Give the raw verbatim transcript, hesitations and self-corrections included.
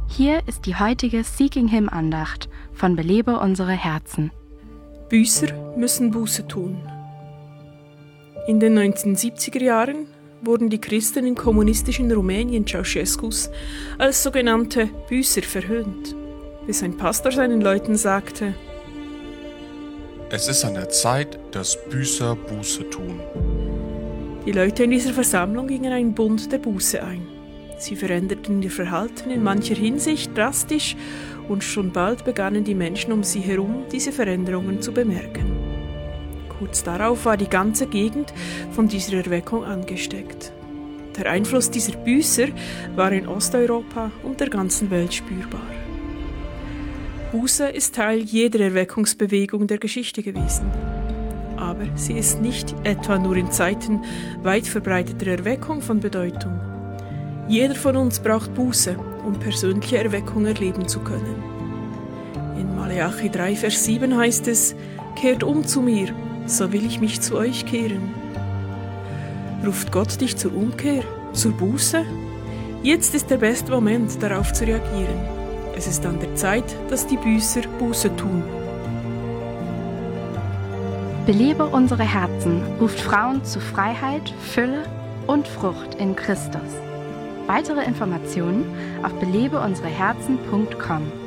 Hier ist die heutige Seeking Him Andacht von Belebe unsere Herzen. Büßer müssen Buße tun. In den neunzehnhundertsiebziger Jahren wurden die Christen im kommunistischen Rumänien Ceausescus als sogenannte Büßer verhöhnt, bis ein Pastor seinen Leuten sagte: Es ist an der Zeit, dass Büßer Buße tun. Die Leute in dieser Versammlung gingen einen Bund der Buße ein. Sie veränderten ihr Verhalten in mancher Hinsicht drastisch und schon bald begannen die Menschen um sie herum, diese Veränderungen zu bemerken. Kurz darauf war die ganze Gegend von dieser Erweckung angesteckt. Der Einfluss dieser Büßer war in Osteuropa und der ganzen Welt spürbar. Buße ist Teil jeder Erweckungsbewegung der Geschichte gewesen. Aber sie ist nicht etwa nur in Zeiten weit verbreiteter Erweckung von Bedeutung. Jeder von uns braucht Buße, um persönliche Erweckung erleben zu können. In Maleachi drei, Vers sieben heißt es: Kehrt um zu mir, so will ich mich zu euch kehren. Ruft Gott dich zur Umkehr, zur Buße? Jetzt ist der beste Moment, darauf zu reagieren. Es ist an der Zeit, dass die Büßer Buße tun. Belebe unsere Herzen ruft Frauen zu Freiheit, Fülle und Frucht in Christus. Weitere Informationen auf belebe unsere Herzen punkt com.